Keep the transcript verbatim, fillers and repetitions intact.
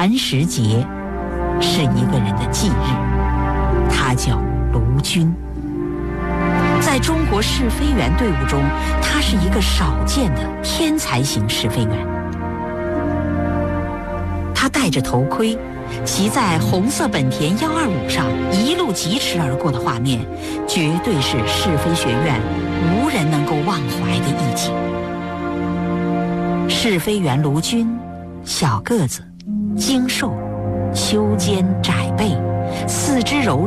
寒食节是一个人的忌日，他叫卢军。在中国试飞员队伍中，他是一个少见的天才型试飞员。他戴着头盔，骑在红色本田一二五上一路疾驰而过的画面，绝对是试飞学院无人能够忘怀的一景。试飞员卢军，小个子，精瘦，丘肩窄背，四肢柔